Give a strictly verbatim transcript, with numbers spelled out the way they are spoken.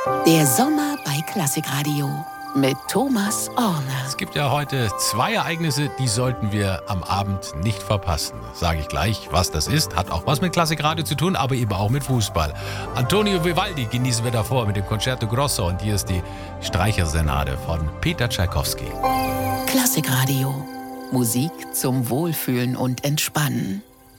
Der Sommer bei Klassikradio mit Thomas Orne. Es gibt ja heute zwei Ereignisse, die sollten wir am Abend nicht verpassen. Sage ich gleich, was das ist. Hat auch was mit Klassikradio zu tun, aber eben auch mit Fußball. Antonio Vivaldi genießen wir davor mit dem Concerto Grosso und hier ist die Streichersenade von Peter Tschaikowski. Klassikradio. Musik zum Wohlfühlen und Entspannen.